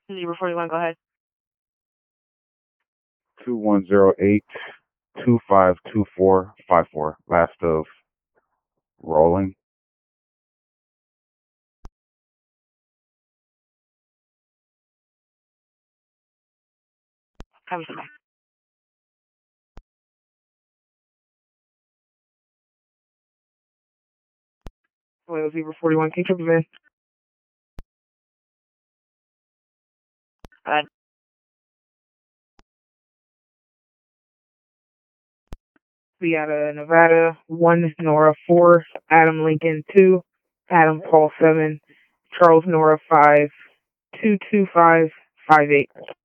Zebra 41, go ahead. 2108-252454. Last of rolling. Have a good night. Well, Zebra 41, can you trip in? We got Nevada 1, Nora 4, Adam Lincoln 2, Adam Paul 7, Charles Nora 5, 22558.